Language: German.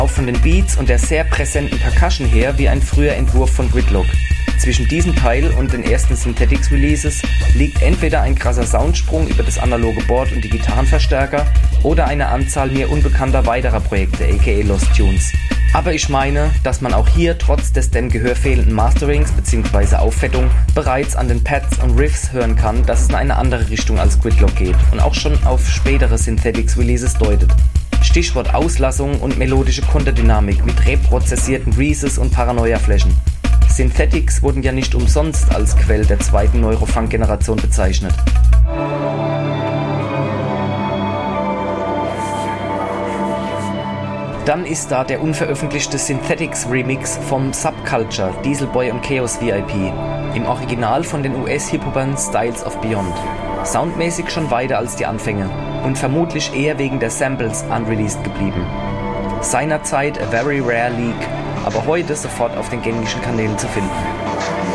auch von den Beats und der sehr präsenten Percussion her wie ein früher Entwurf von Gridlock. Zwischen diesem Teil und den ersten Synthetics-Releases liegt entweder ein krasser Soundsprung über das analoge Board und die Gitarrenverstärker oder eine Anzahl mir unbekannter weiterer Projekte, aka Lost Tunes. Aber ich meine, dass man auch hier trotz des dem Gehör fehlenden Masterings bzw. Auffettung bereits an den Pads und Riffs hören kann, dass es in eine andere Richtung als Gridlock geht und auch schon auf spätere Synthetics-Releases deutet. Stichwort Auslassung und melodische Konterdynamik mit reprozessierten Reeses und Paranoia-Flächen. Synthetics wurden ja nicht umsonst als Quell der zweiten Neurofunk-Generation bezeichnet. Dann ist da der unveröffentlichte Synthetics-Remix vom Subculture, Dieselboy und Chaos VIP, im Original von den US-Hip-Hopern Styles of Beyond. Soundmäßig schon weiter als die Anfänge und vermutlich eher wegen der Samples unreleased geblieben. Seinerzeit a very rare leak, aber heute sofort auf den gängigen Kanälen zu finden.